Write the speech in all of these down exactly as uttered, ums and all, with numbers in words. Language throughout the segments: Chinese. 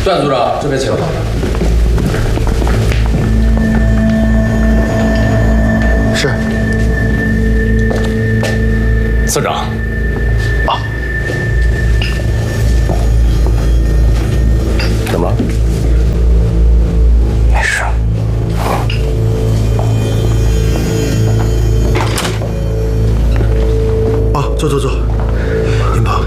段组长，这边请。 是。 次长。 啊。怎么了？没事。啊，坐坐坐。云鹏。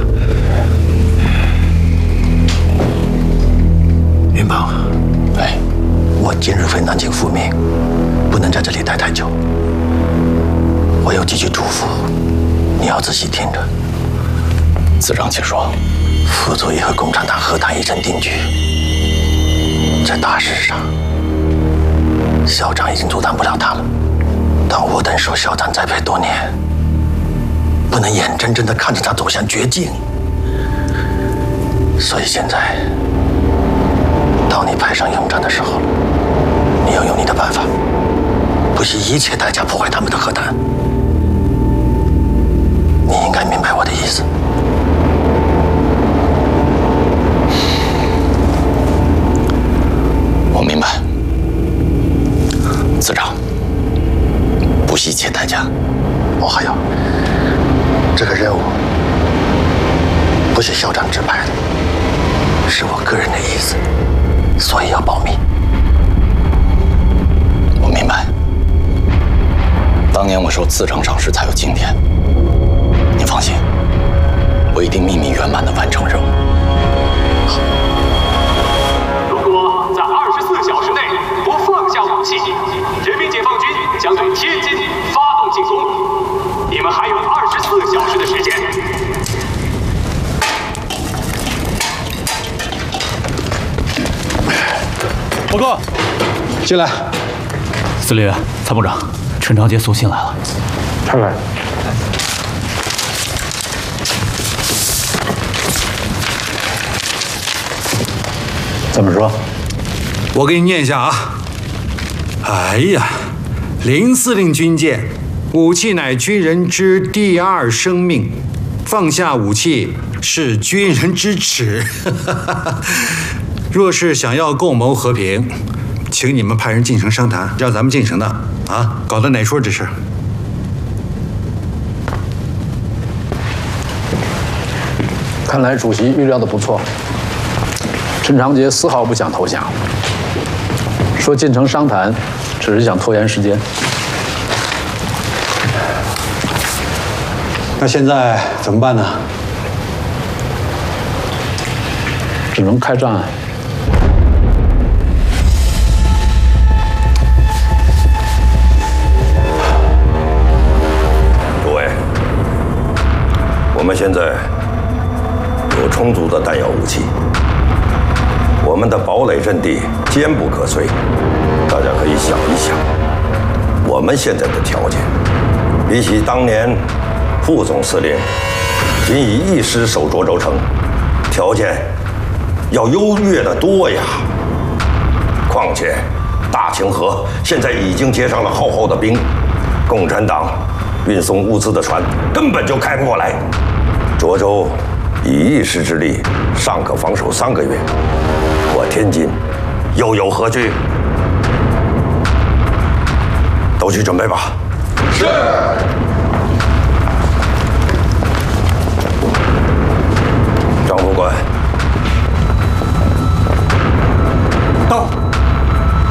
云鹏。哎，我今日回南京复命，不能在这里待太久。我有几句嘱咐，你要仔细听着。 次长，请说。 傅作义和共产党和谈已成定局，在大事上，校长已经阻挡不了他了。但我等受校长栽培多年，不能眼睁睁地看着他走向绝境。所以现在，到你派上用场的时候了，你要用你的办法，不惜一切代价破坏他们的和谈。你应该明白我的意思。 我明白，次长，不惜一切代价。 哦，还有，这个任务不是校长指派的，是我个人的意思，所以要保密。 我明白，当年我受次长赏识才有今天。您放心，我一定秘密圆满地完成任务。好。 如果在二十四小时内不放下武器，人民解放军将对天津发动进攻。你们还有二十四小时的时间。 报告，进来。 司令员、参谋长，陈长捷送信来了。 看看。怎么说？ 我给你念一下啊。哎呀，林司令军舰，武器乃军人之第二生命，放下武器是军人之耻。若是想要共谋和平，请你们派人进城商谈，让咱们进城的啊，搞得哪说这事？ 看来主席预料的不错。陈长捷丝毫不想投降，说进城商谈，只是想拖延时间。 那现在怎么办呢？ 只能开战。 诸位，我们现在有充足的弹药武器。我们的堡垒阵地坚不可摧，大家可以想一想，我们现在的条件，比起当年副总司令仅以一师守涿州城，条件要优越得多呀。况且大清河现在已经接上了厚厚的冰，共产党运送物资的船根本就开不过来。涿州以一师之力尚可防守三个月。我天津又有何惧？都去准备吧。 是。 张副官。